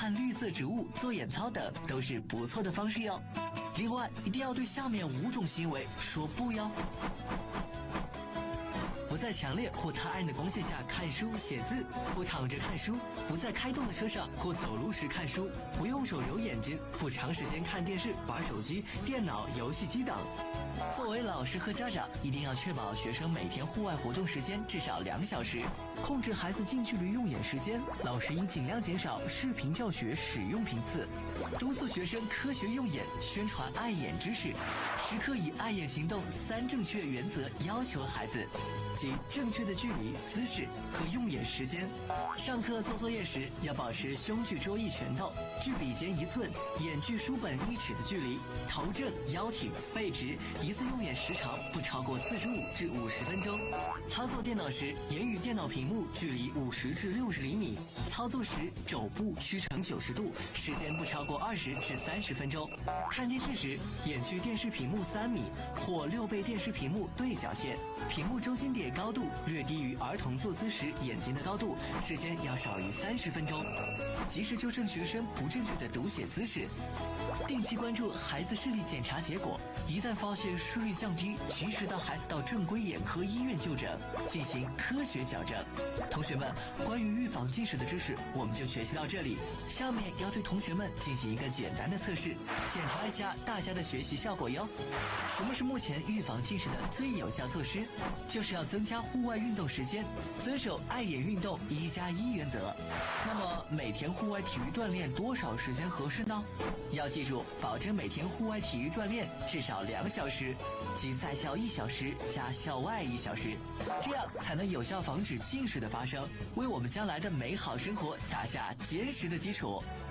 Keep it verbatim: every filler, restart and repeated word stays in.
看绿色植物、做眼操等都是不错的方式哟。另外，一定要对下面五种行为说不哟。不在强烈或太暗的光线下看书写字，不躺着看书，不在开动的车上或走路时看书，不用手揉眼睛，不长时间看电视、玩手机、电脑、游戏机等。作为老师和家长，一定要确保学生每天户外活动时间至少两小时，控制孩子近距离用眼时间。老师应尽量减少视频教学使用频次，督促学生科学用眼，宣传爱眼知识，时刻以爱眼行动三正确原则要求孩子。即正确的距离、姿势和用眼时间。上课做作业时，要保持胸距桌椅拳头，距笔尖一寸，眼距书本一尺的距离，头正腰挺背直，一次用眼时长不超过四十五至五十分钟。操作电脑时，眼与电脑屏幕距离五十至六十厘米。操作时肘部屈成九十度，时间不超过二十至三十分钟。看电视时，眼距电视屏幕三米或六倍电视屏幕对角线，屏幕中心点高度略低于儿童坐姿时眼睛的高度，时间要少于三十分钟。及时纠正学生不正确的读写姿势。定期关注孩子视力检查结果，一旦发现视力降低，及时带孩子到正规眼科医院就诊，进行科学矫正。同学们，关于预防近视的知识我们就学习到这里，下面要对同学们进行一个简单的测试，检查一下大家的学习效果哟。什么是目前预防近视的最有效措施？就是要增加户外运动时间，遵守爱眼运动一加一原则。那么每天户外体育锻炼多少时间合适呢？要记住，保证每天户外体育锻炼至少两小时，即在校一小时加校外一小时，这样才能有效防止近视的发生，为我们将来的美好生活打下坚实的基础。